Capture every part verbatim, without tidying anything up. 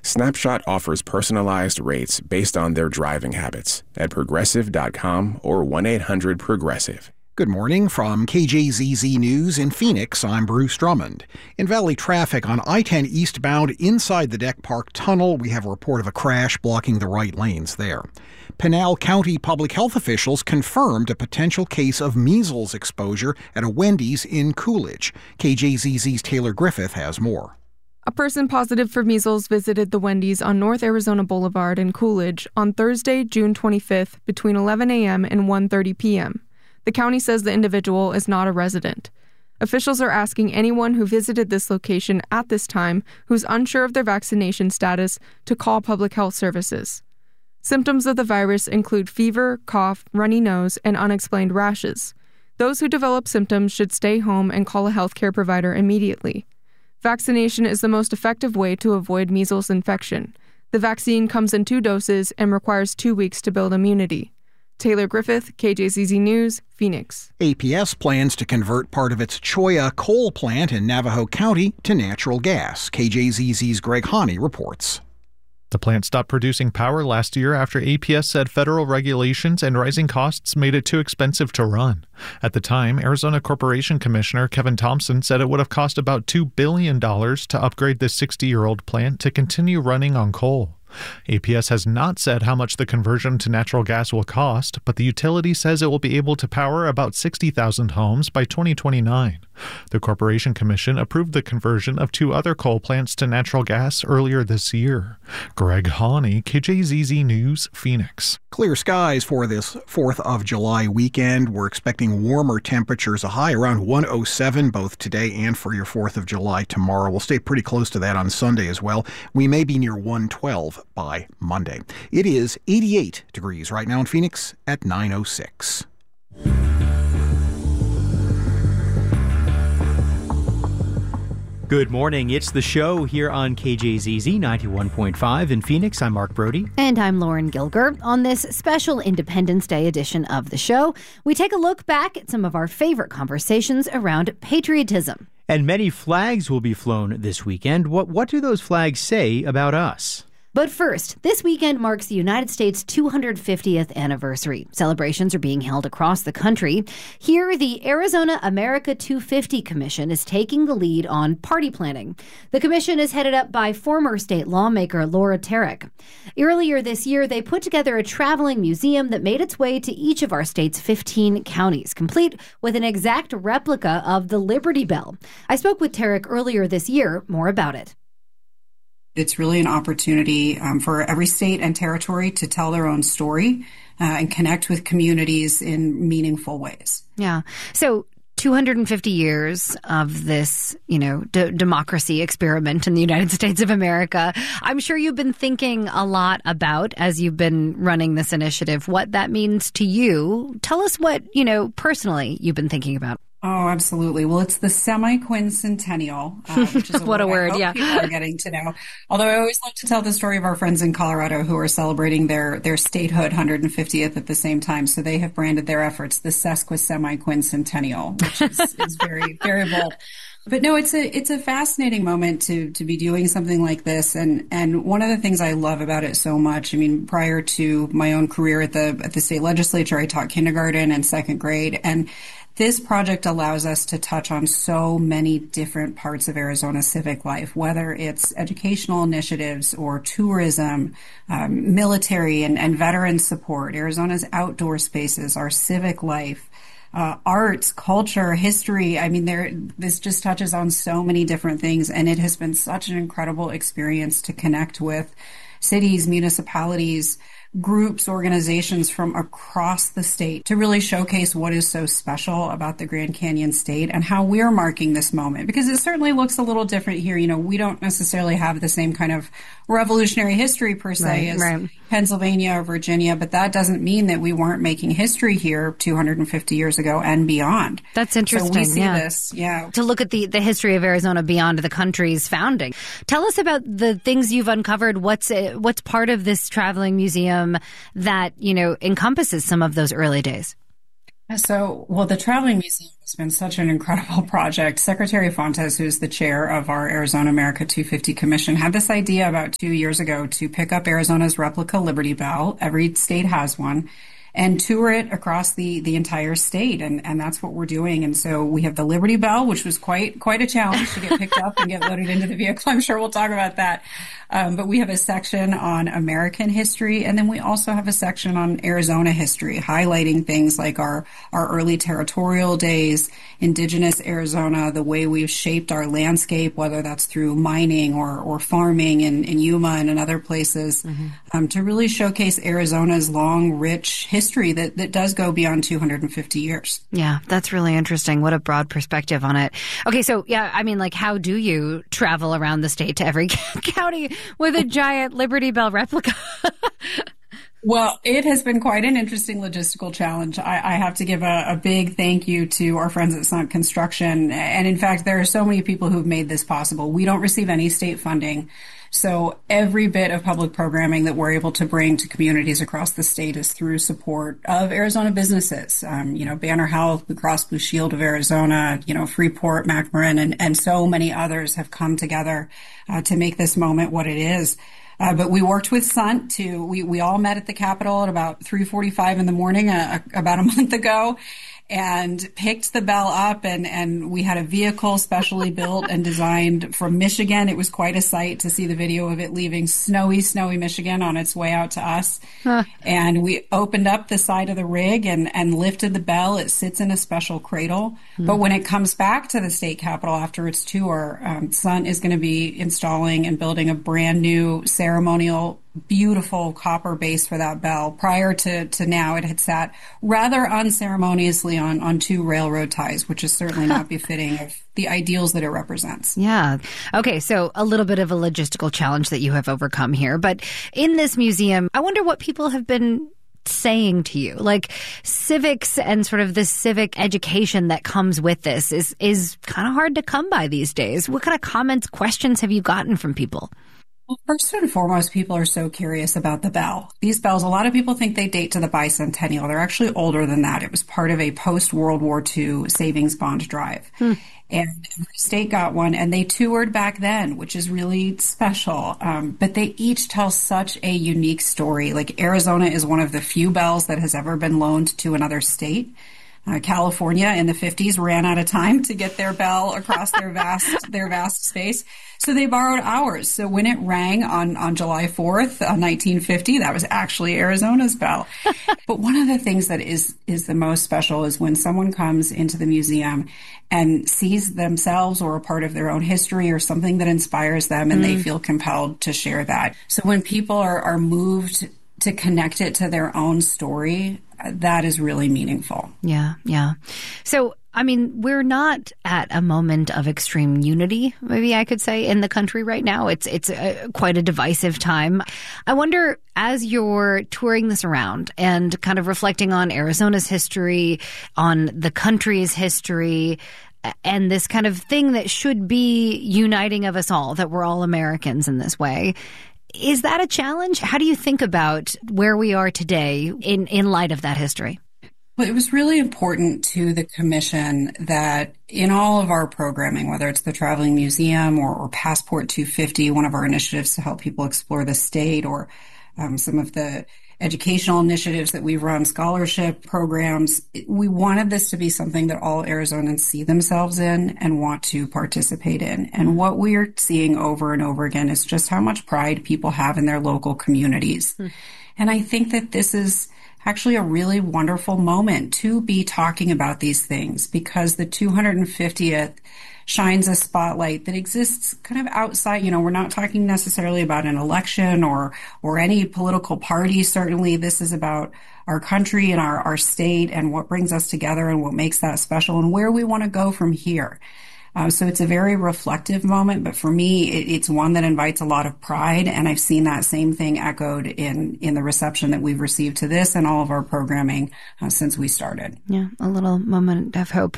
Snapshot offers personalized rates based on their driving habits at progressive dot com or one eight hundred progressive. Good morning from K J Z Z News in Phoenix. I'm Bruce Drummond. In Valley traffic on I ten eastbound inside the Deck Park Tunnel, we have a report of a crash blocking the right lanes there. Pinal County public health officials confirmed a potential case of measles exposure at a Wendy's in Coolidge. K J Z Z's Taylor Griffith has more. A person positive for measles visited the Wendy's on North Arizona Boulevard in Coolidge on Thursday, June twenty-fifth, between eleven a.m. and one thirty p.m. The county says the individual is not a resident. Officials are asking anyone who visited this location at this time who's unsure of their vaccination status to call public health services. Symptoms of the virus include fever, cough, runny nose, and unexplained rashes. Those who develop symptoms should stay home and call a healthcare provider immediately. Vaccination is the most effective way to avoid measles infection. The vaccine comes in two doses and requires two weeks to build immunity. Taylor Griffith, K J Z Z News, Phoenix. A P S plans to convert part of its Cholla coal plant in Navajo County to natural gas. K J Z Z's Greg Haney reports. The plant stopped producing power last year after A P S said federal regulations and rising costs made it too expensive to run. At the time, Arizona Corporation Commissioner Kevin Thompson said it would have cost about two billion dollars to upgrade the sixty-year-old plant to continue running on coal. A P S has not said how much the conversion to natural gas will cost, but the utility says it will be able to power about sixty thousand homes by twenty twenty-nine. The Corporation Commission approved the conversion of two other coal plants to natural gas earlier this year. Greg Haney, K J Z Z News, Phoenix. Clear skies for this fourth of July weekend. We're expecting warmer temperatures, a high around one oh seven both today and for your fourth of July tomorrow. We'll stay pretty close to that on Sunday as well. We may be near one twelve by Monday. It is eighty-eight degrees right now in Phoenix at nine oh six. Good morning. It's The Show here on K J Z Z ninety-one point five in Phoenix. I'm Mark Brody. And I'm Lauren Gilger. On this special Independence Day edition of The Show, we take a look back at some of our favorite conversations around patriotism. And many flags will be flown this weekend. What, what do those flags say about us? But first, this weekend marks the United States' two hundred fiftieth anniversary. Celebrations are being held across the country. Here, the Arizona America two fifty Commission is taking the lead on party planning. The commission is headed up by former state lawmaker Laura Tarek. Earlier this year, they put together a traveling museum that made its way to each of our state's fifteen counties, complete with an exact replica of the Liberty Bell. I spoke with Tarek earlier this year. More about it. It's really an opportunity um, for every state and territory to tell their own story uh, and connect with communities in meaningful ways. Yeah. So two hundred fifty years of this, you know, d- democracy experiment in the United States of America. I'm sure you've been thinking a lot about, as you've been running this initiative, what that means to you. Tell us what, you know, personally you've been thinking about. Oh, absolutely. Well, it's the semi-quincentennial, uh, which is a what a word word, I hope yeah. people are getting to know. Although I always love to tell the story of our friends in Colorado who are celebrating their, their statehood one hundred fiftieth at the same time. So they have branded their efforts the sesquisemi-quincentennial, which is, is very, very bold. But no, it's a it's a fascinating moment to to be doing something like this, and and one of the things I love about it so much. I mean, prior to my own career at the at the state legislature, I taught kindergarten and second grade, and this project allows us to touch on so many different parts of Arizona's civic life, whether it's educational initiatives or tourism, um, military and, and veteran support, Arizona's outdoor spaces, our civic life. Uh, arts, culture, history. I mean, there. This just touches on so many different things, and it has been such an incredible experience to connect with cities, municipalities, groups, organizations from across the state to really showcase what is so special about the Grand Canyon State and how we're marking this moment. Because it certainly looks a little different here. You know, we don't necessarily have the same kind of revolutionary history per se right, as right. Pennsylvania or Virginia, but that doesn't mean that we weren't making history here two hundred fifty years ago and beyond. That's interesting. So we see yeah. this, yeah. To look at the, the history of Arizona beyond the country's founding. Tell us about the things you've uncovered. What's uh, what's part of this traveling museum that, you know, encompasses some of those early days? So, well, the Traveling Museum has been such an incredible project. Secretary Fontes, who's the chair of our Arizona America two fifty Commission, had this idea about two years ago to pick up Arizona's replica Liberty Bell. Every state has one. And tour it across the, the entire state. And, and that's what we're doing. And so we have the Liberty Bell, which was quite, quite a challenge to get picked up and get loaded into the vehicle. I'm sure we'll talk about that. Um, but we have a section on American history. And then we also have a section on Arizona history, highlighting things like our, our early territorial days, indigenous Arizona, the way we've shaped our landscape, whether that's through mining or, or farming in, in Yuma and in other places, mm-hmm. um, to really showcase Arizona's long, rich history. History that, that does go beyond two hundred fifty years. Yeah, that's really interesting. What a broad perspective on it. Okay, so yeah, I mean, like, how do you travel around the state to every county with a giant Liberty Bell replica? Well, it has been quite an interesting logistical challenge. I, I have to give a, a big thank you to our friends at Sunt Construction. And in fact, there are so many people who've made this possible. We don't receive any state funding. So every bit of public programming that we're able to bring to communities across the state is through support of Arizona businesses. Um, you know, Banner Health, Blue Cross Blue Shield of Arizona, you know, Freeport, McMoran, and, and so many others have come together uh, to make this moment what it is. Uh, but we worked with Sunt to, we, we all met at the Capitol at about three forty-five in the morning, uh, about a month ago, and picked the bell up, and, and we had a vehicle specially built and designed from Michigan. It was quite a sight to see the video of it leaving snowy, snowy Michigan on its way out to us. Huh. And we opened up the side of the rig and, and lifted the bell. It sits in a special cradle. Hmm. But when it comes back to the state capitol after its tour, um, Sunt is going to be installing and building a brand new ceremonial beautiful copper base for that bell. Prior to, to now, it had sat rather unceremoniously on, on two railroad ties, which is certainly not befitting of the ideals that it represents. Yeah. Okay, so a little bit of a logistical challenge that you have overcome here. But in this museum, I wonder what people have been saying to you. Like, civics and sort of the civic education that comes with this is, is kind of hard to come by these days. What kind of comments, questions have you gotten from people? Well, first and foremost, people are so curious about the bell. These bells, a lot of people think they date to the bicentennial. They're actually older than that. It was part of a post-World War Two savings bond drive. Hmm. And every state got one, and they toured back then, which is really special. Um, but they each tell such a unique story. Like, Arizona is one of the few bells that has ever been loaned to another state. Uh, California in the fifties ran out of time to get their bell across their vast their vast space, so they borrowed ours. So when it rang on, on July fourth, uh, nineteen fifty, that was actually Arizona's bell. But one of the things that is is the most special is when someone comes into the museum and sees themselves or a part of their own history or something that inspires them, and mm. they feel compelled to share that. So when people are, are moved to connect it to their own story, that is really meaningful. Yeah, yeah. So, I mean, we're not at a moment of extreme unity, maybe I could say, in the country right now. It's it's a, quite a divisive time. I wonder, as you're touring this around and kind of reflecting on Arizona's history, on the country's history, and this kind of thing that should be uniting of us all, that we're all Americans in this way, is that a challenge? How do you think about where we are today in, in light of that history? Well, it was really important to the commission that in all of our programming, whether it's the Traveling Museum or, or Passport two fifty, one of our initiatives to help people explore the state, or um, some of the educational initiatives that we've run, scholarship programs, we wanted this to be something that all Arizonans see themselves in and want to participate in. And what we're seeing over and over again is just how much pride people have in their local communities. Hmm. And I think that this is actually a really wonderful moment to be talking about these things, because the two hundred fiftieth shines a spotlight that exists kind of outside. You know, we're not talking necessarily about an election or or any political party. Certainly, this is about our country and our, our state and what brings us together and what makes that special and where we want to go from here. Uh, so it's a very reflective moment, but for me, it, it's one that invites a lot of pride, and I've seen that same thing echoed in, in the reception that we've received to this and all of our programming uh, since we started. Yeah, a little moment of hope.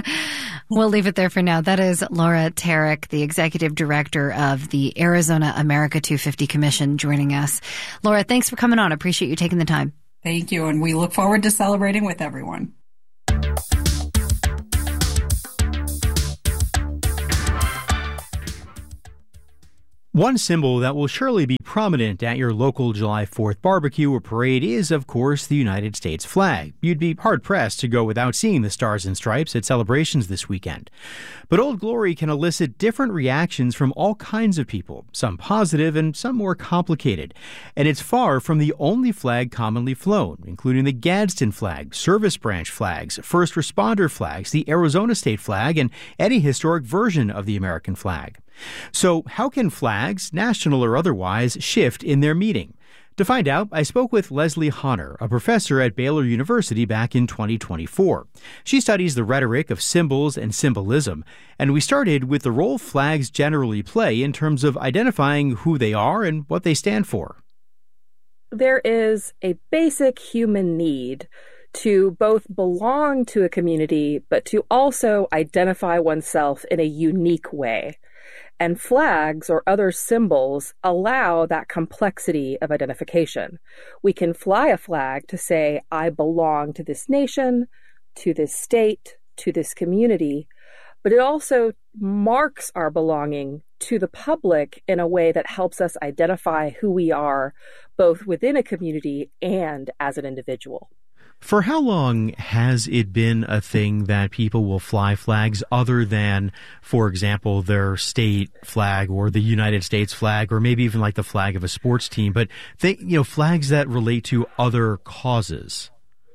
We'll leave it there for now. That is Laura Tarek, the Executive Director of the Arizona America two fifty Commission, joining us. Laura, thanks for coming on. I appreciate you taking the time. Thank you, and we look forward to celebrating with everyone. One symbol that will surely be prominent at your local July fourth barbecue or parade is, of course, the United States flag. You'd be hard-pressed to go without seeing the stars and stripes at celebrations this weekend. But Old Glory can elicit different reactions from all kinds of people, some positive and some more complicated. And it's far from the only flag commonly flown, including the Gadsden flag, service branch flags, first responder flags, the Arizona state flag, and any historic version of the American flag. So how can flags, national or otherwise, shift in their meaning? To find out, I spoke with Leslie Honor, a professor at Baylor University back in twenty twenty-four. She studies the rhetoric of symbols and symbolism, and we started with the role flags generally play in terms of identifying who they are and what they stand for. There is a basic human need to both belong to a community, but to also identify oneself in a unique way. And flags or other symbols allow that complexity of identification. We can fly a flag to say, I belong to this nation, to this state, to this community, but it also marks our belonging to the public in a way that helps us identify who we are, both within a community and as an individual. For how long has it been a thing that people will fly flags other than, for example, their state flag or the United States flag, or maybe even like the flag of a sports team, but they, you know, flags that relate to other causes?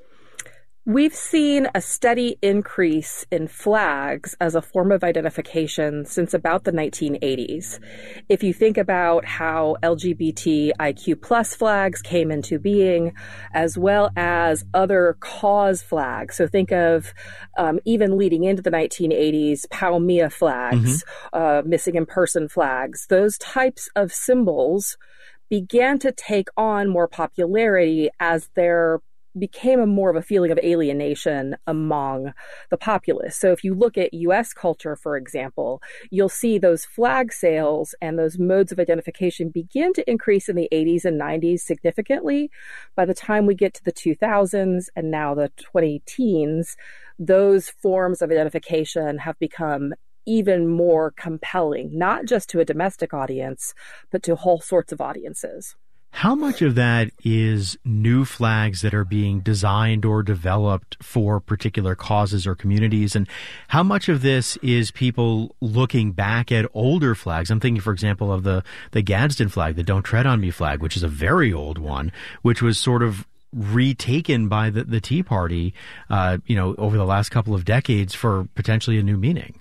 We've seen a steady increase in flags as a form of identification since about the nineteen eighties. If you think about how L G B T I Q plus flags came into being, as well as other cause flags. So think of um, even leading into the nineteen eighties, Paumia flags, mm-hmm. uh, missing in person flags. Those types of symbols began to take on more popularity as their became a more of a feeling of alienation among the populace. So if you look at U S culture, for example, you'll see those flag sales and those modes of identification begin to increase in the eighties and nineties significantly. By the time we get to the two thousands and now the twenty teens, those forms of identification have become even more compelling, not just to a domestic audience, but to whole sorts of audiences. How much of that is new flags that are being designed or developed for particular causes or communities? And how much of this is people looking back at older flags? I'm thinking, for example, of the, the Gadsden flag, the Don't Tread on Me flag, which is a very old one, which was sort of retaken by the, the Tea Party, uh, you know, over the last couple of decades for potentially a new meaning.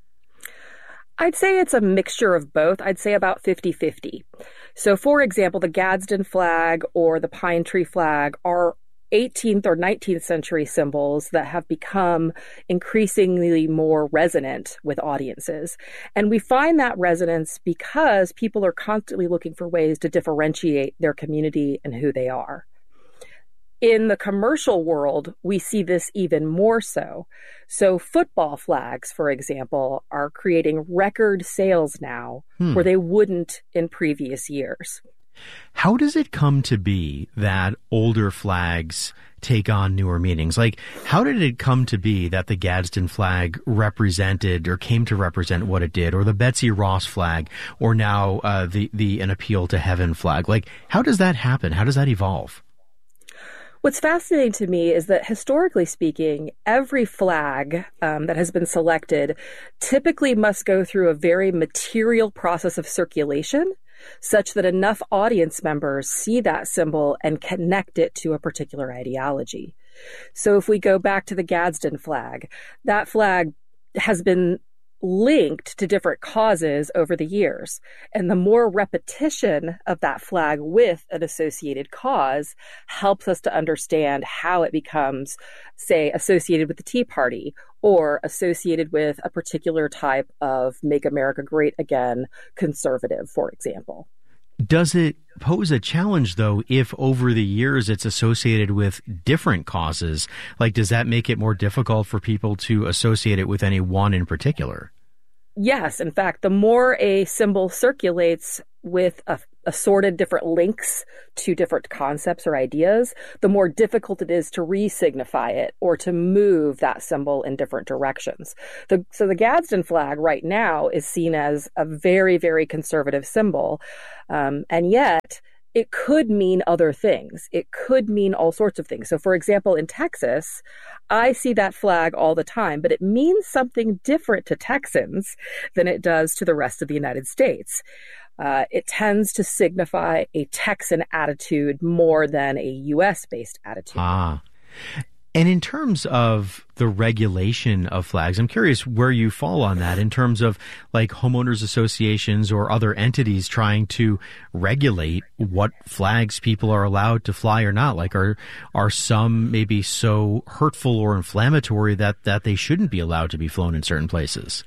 I'd say it's a mixture of both. I'd say about fifty-fifty. So, for example, the Gadsden flag or the Pine Tree flag are eighteenth or nineteenth century symbols that have become increasingly more resonant with audiences. And we find that resonance because people are constantly looking for ways to differentiate their community and who they are. In the commercial world, we see this even more so. So football flags, for example, are creating record sales now hmm. where they wouldn't in previous years. How does it come to be that older flags take on newer meanings? Like, how did it come to be that the Gadsden flag represented or came to represent what it did, or the Betsy Ross flag, or now uh, the, the An Appeal to Heaven flag? Like, how does that happen? How does that evolve? What's fascinating to me is that, historically speaking, every flag um, that has been selected typically must go through a very material process of circulation, such that enough audience members see that symbol and connect it to a particular ideology. So if we go back to the Gadsden flag, that flag has been linked to different causes over the years. And the more repetition of that flag with an associated cause helps us to understand how it becomes, say, associated with the Tea Party or associated with a particular type of Make America Great Again conservative, for example. Does it pose a challenge, though, if over the years it's associated with different causes? Like, does that make it more difficult for people to associate it with any one in particular? Yes. In fact, the more a symbol circulates with a assorted different links to different concepts or ideas, the more difficult it is to re-signify it or to move that symbol in different directions. The, so the Gadsden flag right now is seen as a very, very conservative symbol, um, and yet it could mean other things. It could mean all sorts of things. So, for example, in Texas, I see that flag all the time, but it means something different to Texans than it does to the rest of the United States. Uh, it tends to signify a Texan attitude more than a U S-based attitude. Ah. And in terms of the regulation of flags, I'm curious where you fall on that in terms of like homeowners associations or other entities trying to regulate what flags people are allowed to fly or not. Like are are some maybe so hurtful or inflammatory that, that they shouldn't be allowed to be flown in certain places?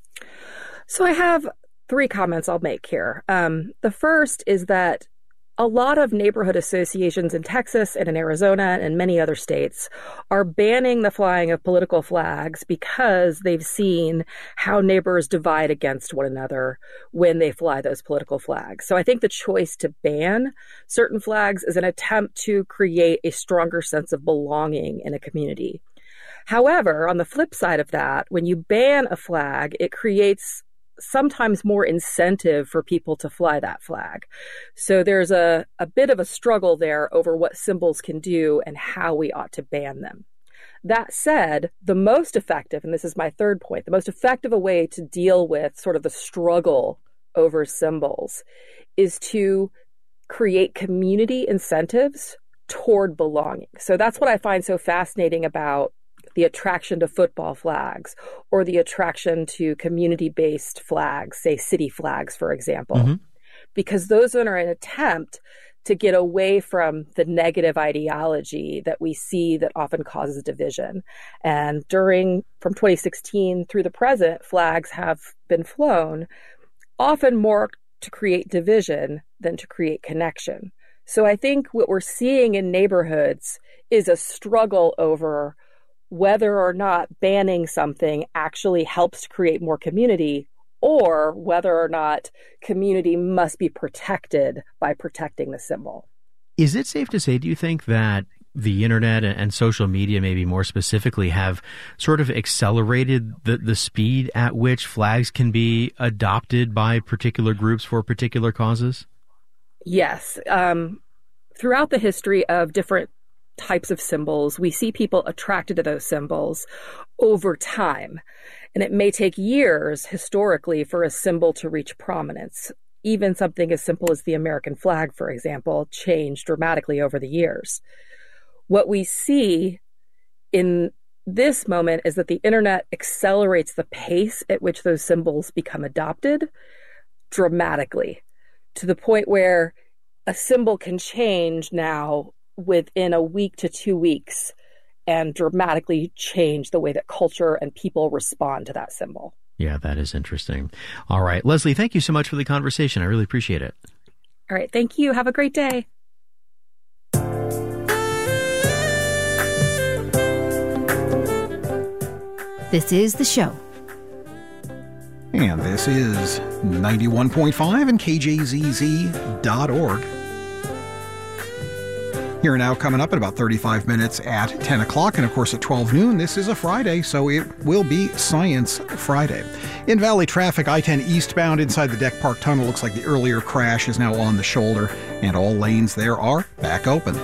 So I have three comments I'll make here. Um, the first is that a lot of neighborhood associations in Texas and in Arizona and many other states are banning the flying of political flags because they've seen how neighbors divide against one another when they fly those political flags. So I think the choice to ban certain flags is an attempt to create a stronger sense of belonging in a community. However, on the flip side of that, when you ban a flag, it creates sometimes more incentive for people to fly that flag. So there's a, a bit of a struggle there over what symbols can do and how we ought to ban them. That said, the most effective, and this is my third point, the most effective way to deal with sort of the struggle over symbols is to create community incentives toward belonging. So that's what I find so fascinating about the attraction to football flags or the attraction to community-based flags, say city flags, for example, mm-hmm. because those are an attempt to get away from the negative ideology that we see that often causes division. And during, from twenty sixteen through the present, flags have been flown, often more to create division than to create connection. So I think what we're seeing in neighborhoods is a struggle over whether or not banning something actually helps to create more community, or whether or not community must be protected by protecting the symbol. Is it safe to say, do you think, that the internet and social media, maybe more specifically, have sort of accelerated the, the speed at which flags can be adopted by particular groups for particular causes? Yes. Um, throughout the history of different types of symbols, we see people attracted to those symbols over time. And it may take years historically for a symbol to reach prominence. Even something as simple as the American flag, for example, changed dramatically over the years. What we see in this moment is that the internet accelerates the pace at which those symbols become adopted dramatically, to the point where a symbol can change now within a week to two weeks and dramatically change the way that culture and people respond to that symbol. Yeah, that is interesting. All right, Leslie, thank you so much for the conversation. I really appreciate it. All right, thank you. Have a great day. This is The Show. And this is ninety-one point five and K J Z Z dot org. Here now, coming up in about thirty-five minutes at ten o'clock, and of course at twelve noon, this is a Friday, so it will be Science Friday. In Valley traffic, I ten eastbound inside the Deck Park Tunnel, looks like the earlier crash is now on the shoulder, and all lanes there are back open.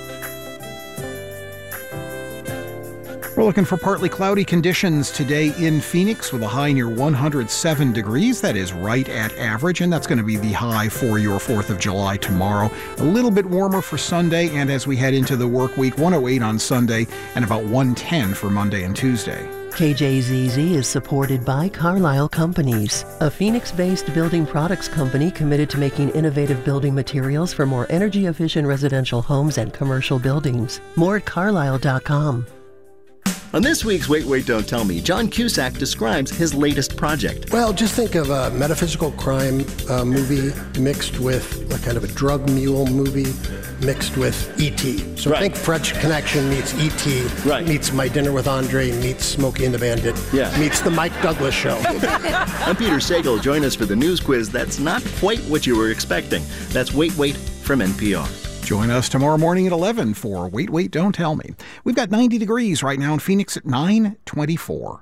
We're looking for partly cloudy conditions today in Phoenix with a high near one hundred seven degrees. That is right at average, and that's going to be the high for your fourth of July tomorrow. A little bit warmer for Sunday, and as we head into the work week, one oh eight on Sunday and about one ten for Monday and Tuesday. K J Z Z is supported by Carlisle Companies, a Phoenix-based building products company committed to making innovative building materials for more energy-efficient residential homes and commercial buildings. More at carlisle dot com. On this week's Wait, Wait, Don't Tell Me, John Cusack describes his latest project. Well, just think of a metaphysical crime uh, movie mixed with a kind of a drug mule movie mixed with E T So right. think French Connection meets E T Right. meets My Dinner with Andre meets Smokey and the Bandit yeah. meets The Mike Douglas Show. I'm Peter Sagal. Join us for the news quiz that's not quite what you were expecting. That's Wait, Wait from N P R. Join us tomorrow morning at eleven for Wait, Wait, Don't Tell Me. We've got ninety degrees right now in Phoenix at nine twenty-four.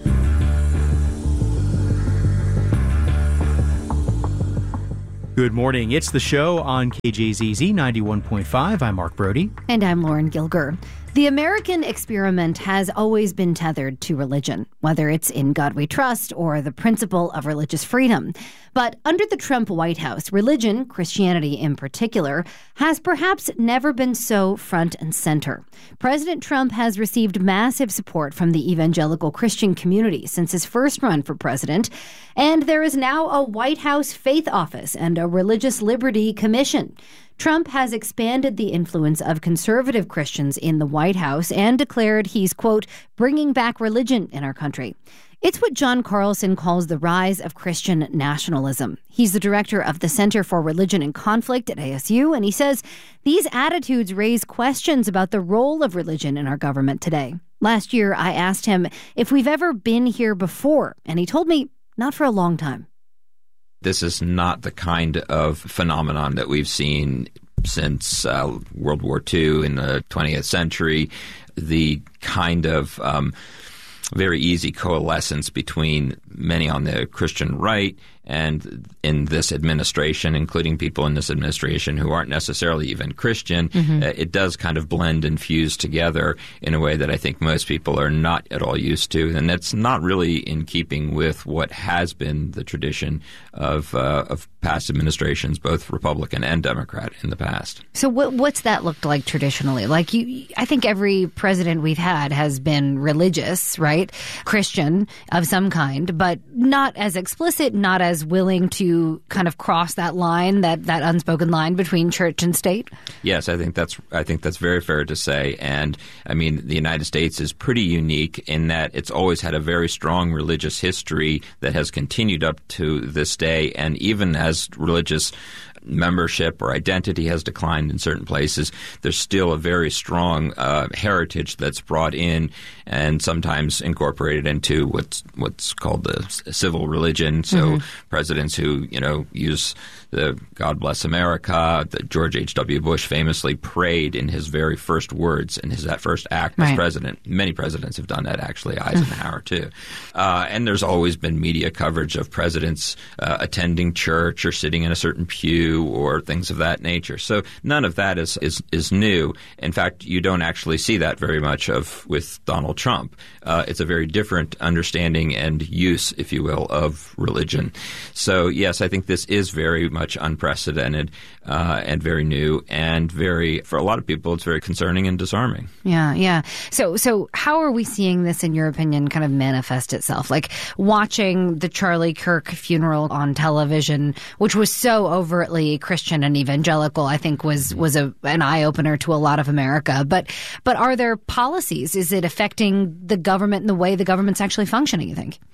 Good morning. It's the show on K J Z Z ninety-one point five. I'm Mark Brody. And I'm Lauren Gilger. The American experiment has always been tethered to religion, whether it's In God We Trust or the principle of religious freedom. But under the Trump White House, religion, Christianity in particular, has perhaps never been so front and center. President Trump has received massive support from the evangelical Christian community since his first run for president, and there is now a White House Faith Office and a Religious Liberty Commission. Trump has expanded the influence of conservative Christians in the White House and declared he's, quote, bringing back religion in our country. It's what John Carlson calls the rise of Christian nationalism. He's the director of the Center for Religion and Conflict at A S U, and he says these attitudes raise questions about the role of religion in our government today. Last year, I asked him if we've ever been here before, and he told me not for a long time. This is not the kind of phenomenon that we've seen since uh, World War Two in the twentieth century. The kind of um, very easy coalescence between many on the Christian right and in this administration, including people in this administration who aren't necessarily even Christian, mm-hmm. uh, it does kind of blend and fuse together in a way that I think most people are not at all used to. And that's not really in keeping with what has been the tradition of uh, of past administrations, both Republican and Democrat, in the past. So what, what's that looked like traditionally? Like, you, I think every president we've had has been religious, right? Christian of some kind, but not as explicit, not as willing to kind of cross that line, that, that unspoken line between church and state? Yes, I think that's I think that's very fair to say. And I mean, the United States is pretty unique in that it's always had a very strong religious history that has continued up to this day. And even as religious membership or identity has declined in certain places, there's still a very strong uh, heritage that's brought in and sometimes incorporated into what's what's called the civil religion. So mm-hmm. presidents who, you know, use the God Bless America, that George H W. Bush famously prayed in his very first words in his that first act right. as president. Many presidents have done that, actually, Eisenhower too. Uh, and there's always been media coverage of presidents uh, attending church or sitting in a certain pew or things of that nature. So none of that is, is, is new. In fact, you don't actually see that very much of with Donald Trump. Uh, it's a very different understanding and use, if you will, of religion. So, yes, I think this is very much unprecedented uh, and very new and very, for a lot of people, it's very concerning and disarming. Yeah, yeah. So, so how are we seeing this, in your opinion, kind of manifest itself? Like watching the Charlie Kirk funeral on television, which was so overtly Christian and evangelical, I think was was a, an eye-opener to a lot of America. But but are there policies? Is it affecting the government and the way the government's actually functioning, you think?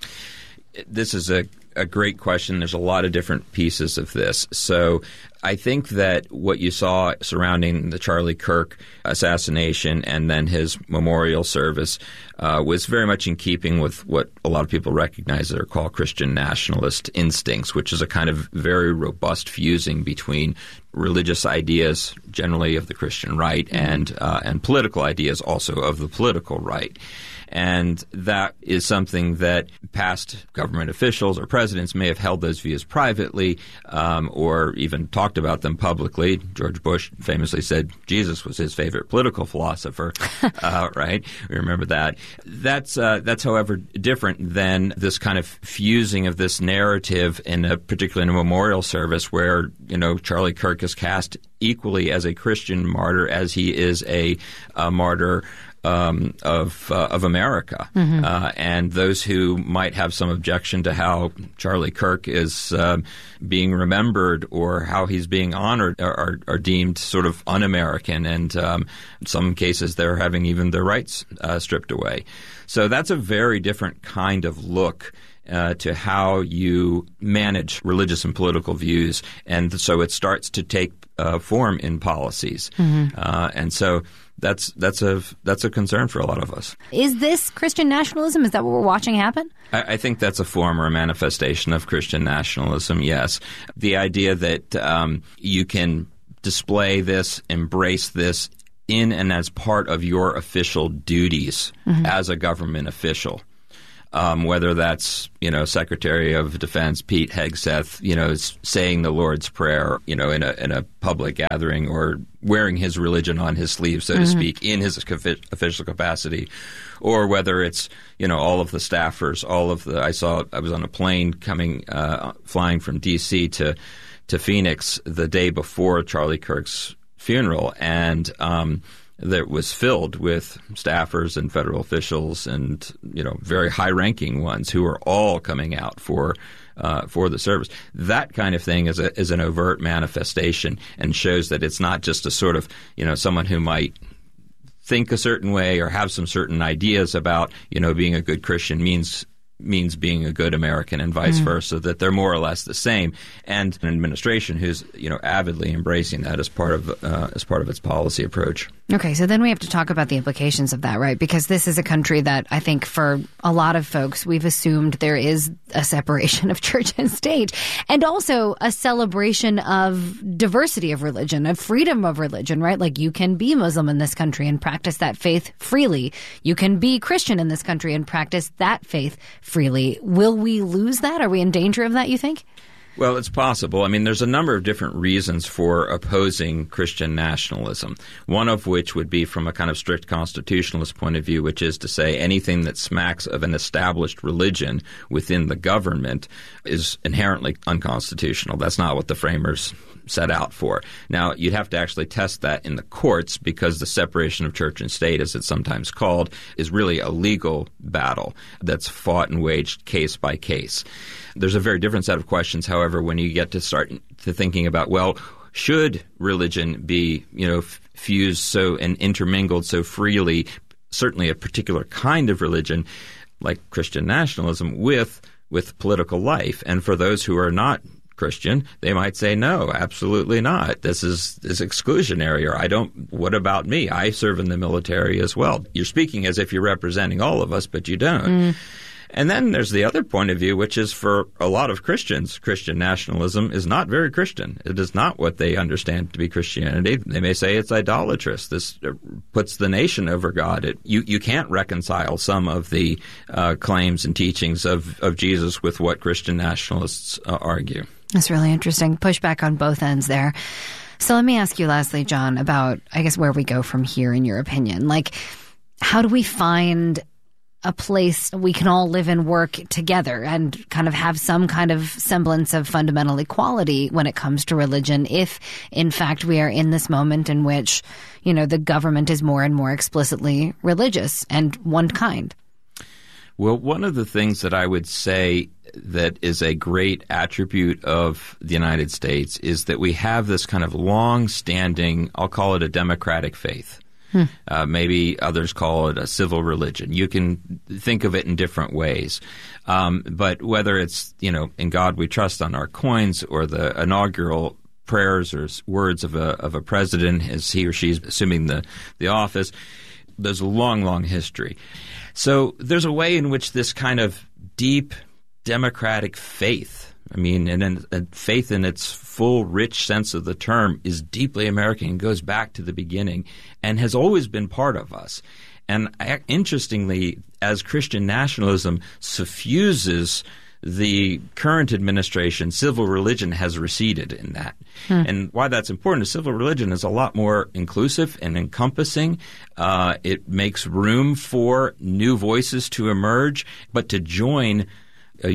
This is a, a great question. There's a lot of different pieces of this. So I think that what you saw surrounding the Charlie Kirk assassination and then his memorial service uh, was very much in keeping with what a lot of people recognize that are called Christian nationalist instincts, which is a kind of very robust fusing between religious ideas generally of the Christian right and uh, and political ideas also of the political right. And that is something that past government officials or presidents may have held those views privately um, or even talked about them publicly. George Bush famously said Jesus was his favorite political philosopher, uh, right? We remember that. That's, uh, that's, however, different than this kind of fusing of this narrative in a particularly in a memorial service where, you know, Charlie Kirk is cast equally as a Christian martyr as he is a, a martyr um, of uh, of America, mm-hmm. uh, and those who might have some objection to how Charlie Kirk is uh, being remembered or how he's being honored are, are, are deemed sort of un-American, and um, in some cases they're having even their rights uh, stripped away. So that's a very different kind of look Uh, to how you manage religious and political views, and so it starts to take uh, form in policies, mm-hmm. uh, and so that's that's a that's a concern for a lot of us. Is this Christian nationalism? Is that what we're watching happen? I, I think that's a form or a manifestation of Christian nationalism. Yes, the idea that um, you can display this, embrace this in and as part of your official duties mm-hmm. as a government official. Um, whether that's, you know, Secretary of Defense Pete Hegseth, you know, saying the Lord's Prayer, you know, in a in a public gathering, or wearing his religion on his sleeve, so mm-hmm. to speak, in his official capacity, or whether it's, you know, all of the staffers, all of the – I saw – I was on a plane coming uh, – flying from D C to to Phoenix the day before Charlie Kirk's funeral, and um, – that was filled with staffers and federal officials and, you know, very high-ranking ones who are all coming out for uh, for the service. That kind of thing is a, is an overt manifestation and shows that it's not just a sort of, you know, someone who might think a certain way or have some certain ideas about, you know, being a good Christian means means being a good American and vice mm. versa, that they're more or less the same, and an administration who's, you know, avidly embracing that as part of uh, as part of its policy approach. Okay, so then we have to talk about the implications of that, right? Because this is a country that I think for a lot of folks, we've assumed there is a separation of church and state, and also a celebration of diversity of religion, of freedom of religion, right? Like, you can be Muslim in this country and practice that faith freely. You can be Christian in this country and practice that faith freely. Will we lose that? Are we in danger of that, you think? Well, it's possible. I mean, there's a number of different reasons for opposing Christian nationalism, one of which would be from a kind of strict constitutionalist point of view, which is to say anything that smacks of an established religion within the government is inherently unconstitutional. That's not what the framers set out for. Now, you'd have to actually test that in the courts, because the separation of church and state, as it's sometimes called, is really a legal battle that's fought and waged case by case. There's a very different set of questions, however, when you get to start to thinking about, well, should religion be, you know, f- fused so and intermingled so freely, certainly a particular kind of religion like Christian nationalism, with with political life? And for those who are not Christian, they might say, no, absolutely not. This is, is exclusionary, or I don't, what about me? I serve in the military as well. You're speaking as if you're representing all of us, but you don't. Mm. And then there's the other point of view, which is for a lot of Christians, Christian nationalism is not very Christian. It is not what they understand to be Christianity. They may say it's idolatrous. This puts the nation over God. It, you, you can't reconcile some of the uh, claims and teachings of, of Jesus with what Christian nationalists uh, argue. That's really interesting. Pushback on both ends there. So let me ask you lastly, John, about, I guess, where we go from here, in your opinion. Like, how do we find a place we can all live and work together and kind of have some kind of semblance of fundamental equality when it comes to religion, if, in fact, we are in this moment in which, you know, the government is more and more explicitly religious and one kind? Well, one of the things that I would say that is a great attribute of the United States is that we have this kind of long-standing, I'll call it a democratic faith. Hmm. Uh, maybe others call it a civil religion. You can think of it in different ways. Um, but whether it's, you know, in God we trust on our coins, or the inaugural prayers or words of a of a president as he or she's assuming the, the office, there's a long, long history. So there's a way in which this kind of deep democratic faith, I mean, and, and, and faith in its full, rich sense of the term, is deeply American and goes back to the beginning and has always been part of us. And I, interestingly, as Christian nationalism suffuses the current administration, civil religion has receded in that. Hmm. And why that's important is civil religion is a lot more inclusive and encompassing. Uh, it makes room for new voices to emerge, but to join a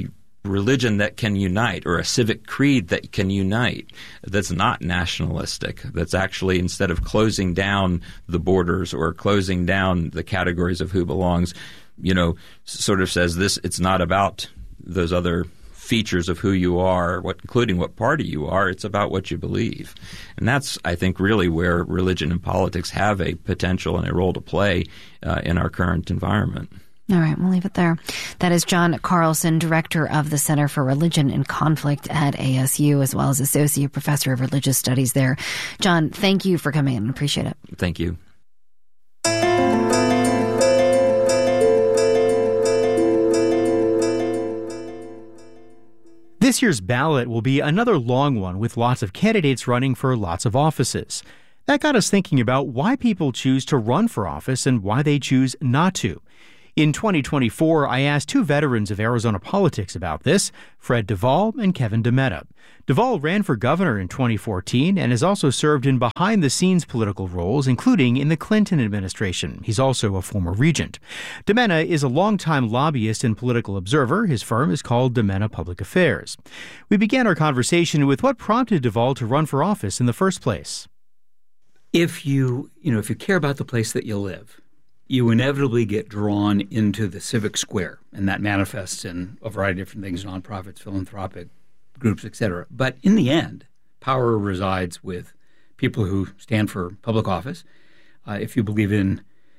religion that can unite or a civic creed that can unite, that's not nationalistic, that's actually, instead of closing down the borders or closing down the categories of who belongs, you know, sort of says this, it's not about those other features of who you are, what, including what party you are. It's about what you believe. And that's, I think, really where religion and politics have a potential and a role to play uh, in our current environment. All right, we'll leave it there. That is John Carlson, director of the Center for Religion and Conflict at A S U, as well as associate professor of religious studies there. John, thank you for coming in. Appreciate it. Thank you. This year's ballot will be another long one with lots of candidates running for lots of offices. That got us thinking about why people choose to run for office and why they choose not to. In twenty twenty-four, I asked two veterans of Arizona politics about this, Fred Duvall and Kevin DeMetta. Duvall ran for governor in twenty fourteen and has also served in behind-the-scenes political roles, including in the Clinton administration. He's also a former regent. DeMetta is a longtime lobbyist and political observer. His firm is called DeMetta Public Affairs. We began our conversation with what prompted Duvall to run for office in the first place. If you, you know, if you care about the place that you live, you inevitably get drawn into the civic square, and that manifests in a variety of different things, nonprofits, philanthropic groups, et cetera. But in the end, power resides with people who stand for public office. Uh, if you believe in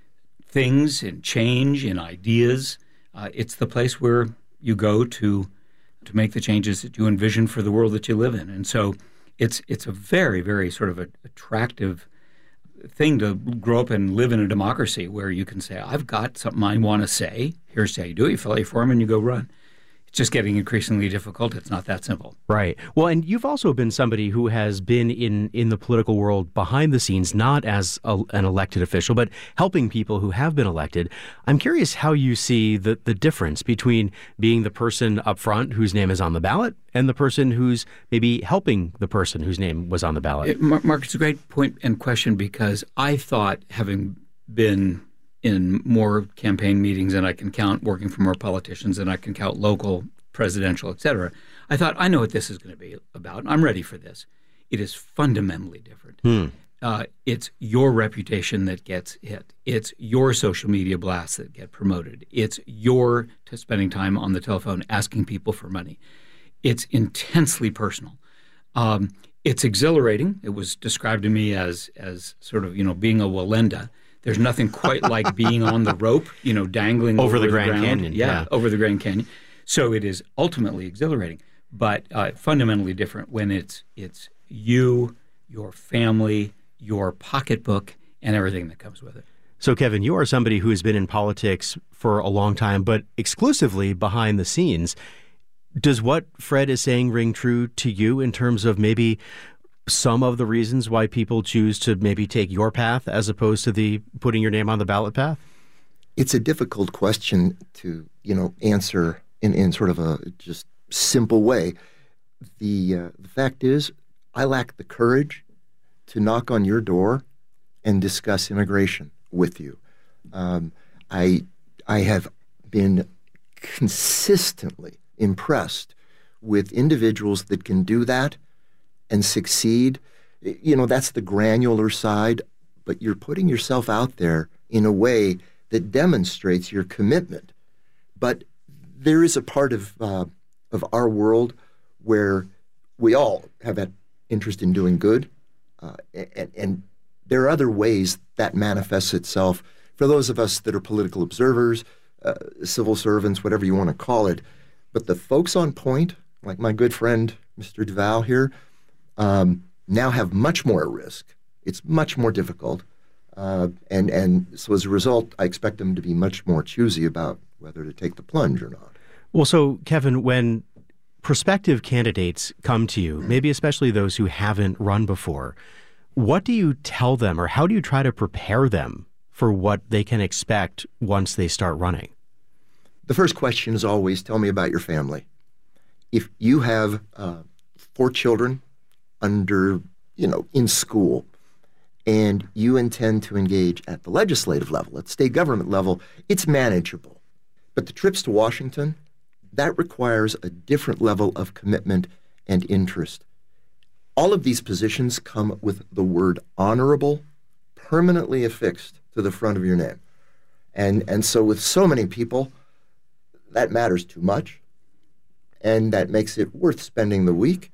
things, in change, in ideas, uh, it's the place where you go to to make the changes that you envision for the world that you live in. And so it's it's a very, very sort of a, attractive thing to grow up and live in a democracy where you can say, I've got something I want to say. Here's how you do it. You fill out your form and you go run. It's just getting increasingly difficult. It's not that simple. Right. Well, and you've also been somebody who has been in, in the political world behind the scenes, not as a, an elected official, but helping people who have been elected. I'm curious how you see the, the difference between being the person up front whose name is on the ballot and the person who's maybe helping the person whose name was on the ballot. It, Mark, it's a great point and question, because I thought, having been in more campaign meetings than I can count, working for more politicians than I can count, local, presidential, et cetera, I thought, I know what this is going to be about. I'm ready for this. It is fundamentally different. Hmm. Uh, it's your reputation that gets hit. It's your social media blasts that get promoted. It's your t- spending time on the telephone asking people for money. It's intensely personal. Um, it's exhilarating. It was described to me as as sort of, you know, being a Walenda. There's nothing quite like being on the rope, you know, dangling over, over the Grand ground. Canyon. Yeah, yeah, over the Grand Canyon. So it is ultimately exhilarating, but uh, fundamentally different when it's it's you, your family, your pocketbook, and everything that comes with it. So, Kevin, you are somebody who has been in politics for a long time, but exclusively behind the scenes. Does what Fred is saying ring true to you in terms of maybe some of the reasons why people choose to maybe take your path as opposed to the putting your name on the ballot path? It's a difficult question to, you know, answer in, in sort of a just simple way. The, uh, the fact is, I lack the courage to knock on your door and discuss immigration with you. Um, I I have been consistently impressed with individuals that can do that and succeed. You know, that's the granular side, but you're putting yourself out there in a way that demonstrates your commitment. But there is a part of uh, of our world where we all have that interest in doing good, uh, and, and there are other ways that manifests itself. For those of us that are political observers, uh, civil servants, whatever you want to call it, but the folks on point, like my good friend Mister Duvall here, um, now have much more risk. It's much more difficult. Uh, and, and so as a result, I expect them to be much more choosy about whether to take the plunge or not. Well, so, Kevin, when prospective candidates come to you, maybe especially those who haven't run before, what do you tell them, or how do you try to prepare them for what they can expect once they start running? The first question is always, tell me about your family. If you have uh, four children under, you know, in school, and you intend to engage at the legislative level, at state government level, it's manageable. But the trips to Washington, that requires a different level of commitment and interest. All of these positions come with the word honorable permanently affixed to the front of your name. And, and so with so many people, that matters too much, and that makes it worth spending the week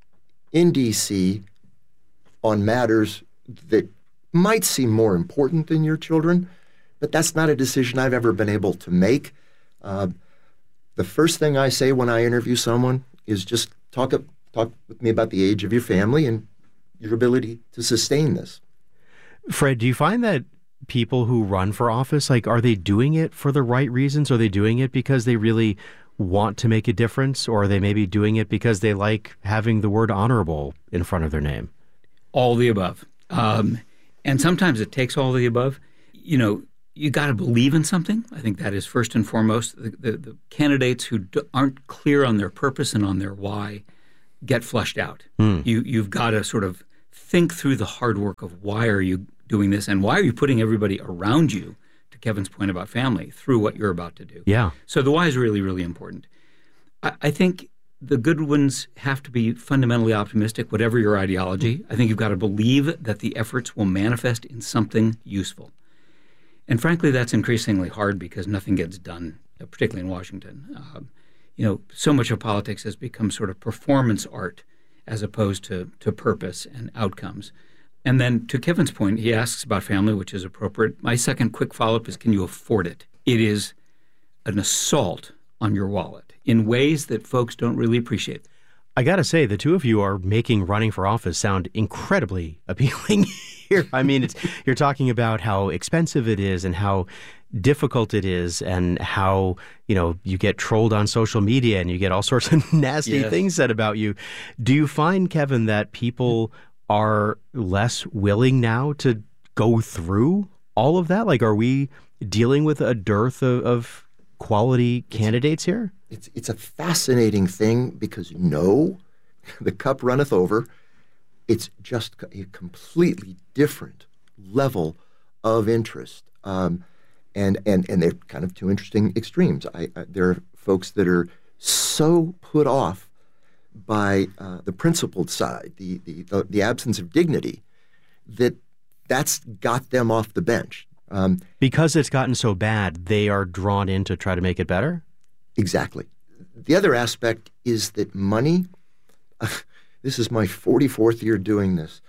in D C on matters that might seem more important than your children, but that's not a decision I've ever been able to make. Uh, the first thing I say when I interview someone is just talk up, talk with me about the age of your family and your ability to sustain this. Fred, do you find that people who run for office, like, are they doing it for the right reasons? Are they doing it because they really want to make a difference? Or are they maybe doing it because they like having the word honorable in front of their name? All the above. Um, and sometimes it takes all the above. You know, you got to believe in something. I think that is first and foremost. The, the, the candidates who d- aren't clear on their purpose and on their why get flushed out. Mm. You, you've got to sort of think through the hard work of why are you doing this and why are you putting everybody around you, to Kevin's point about family, through what you're about to do. Yeah. So the why is really, really important. I, I think the good ones have to be fundamentally optimistic, whatever your ideology. I think you've got to believe that the efforts will manifest in something useful. And frankly, that's increasingly hard because nothing gets done, particularly in Washington. Um, you know, so much of politics has become sort of performance art as opposed to, to purpose and outcomes. And then to Kevin's point, he asks about family, which is appropriate. My second quick follow-up is, can you afford it? It is an assault on your wallet in ways that folks don't really appreciate. I got to say, the two of you are making running for office sound incredibly appealing here. I mean, it's, you're talking about how expensive it is and how difficult it is and how, you know, you get trolled on social media and you get all sorts of nasty yes. things said about you. Do you find, Kevin, that people are less willing now to go through all of that? Like, are we dealing with a dearth of, of quality candidates here? It's it's a fascinating thing because, no, the cup runneth over. It's just a completely different level of interest. Um, and, and, and they're kind of two interesting extremes. I, I, there are folks that are so put off by uh, the principled side, the, the, the, the absence of dignity, that that's got them off the bench. Um, because it's gotten so bad, they are drawn in to try to make it better? Exactly. The other aspect is that money, uh, this is my forty-fourth year doing this,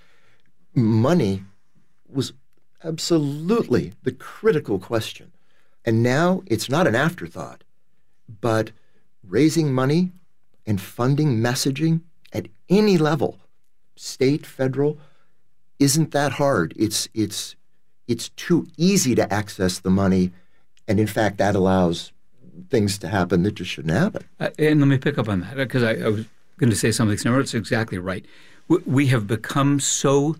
money was absolutely the critical question. And now it's not an afterthought, but raising money and funding messaging at any level, state, federal, isn't that hard. It's it's it's too easy to access the money, and in fact, that allows things to happen that just shouldn't happen. Uh, and let me pick up on that, because I, I was going to say something similar. It's exactly right. We, we have become so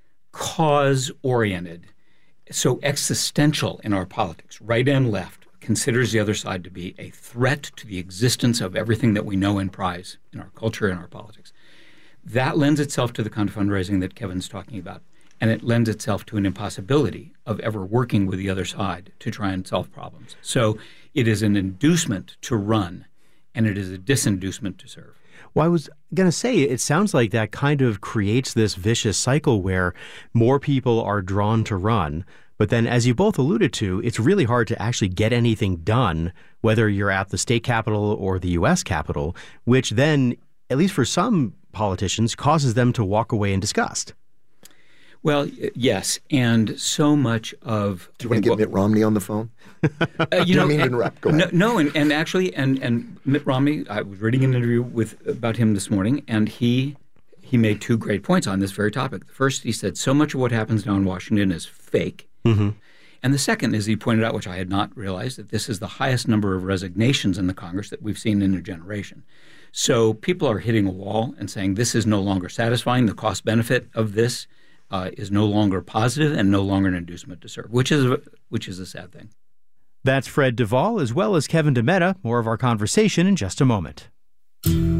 cause-oriented, so existential in our politics, right and left, considers the other side to be a threat to the existence of everything that we know and prize in our culture and our politics. That lends itself to the kind of fundraising that Kevin's talking about, and it lends itself to an impossibility of ever working with the other side to try and solve problems. So it is an inducement to run, and it is a disinducement to serve. Well, I was going to say, it sounds like that kind of creates this vicious cycle where more people are drawn to run. But then, as you both alluded to, it's really hard to actually get anything done, whether you're at the state capitol or the U S Capitol, which then, at least for some politicians, causes them to walk away in disgust. Well, yes, and so much of... Do you want to get well, Mitt Romney on the phone? Uh, you know, I mean, and, interrupt. Go no, ahead. no, and, and actually, and, and Mitt Romney, I was reading an interview with about him this morning, and he he made two great points on this very topic. The first, he said, so much of what happens now in Washington is fake. Mm-hmm. And the second is, he pointed out, which I had not realized, that this is the highest number of resignations in the Congress that we've seen in a generation. So people are hitting a wall and saying this is no longer satisfying. The cost-benefit of this Uh, is no longer positive and no longer an inducement to serve, which is a, which is a sad thing. That's Fred Duvall, as well as Kevin DeMetta. More of our conversation in just a moment.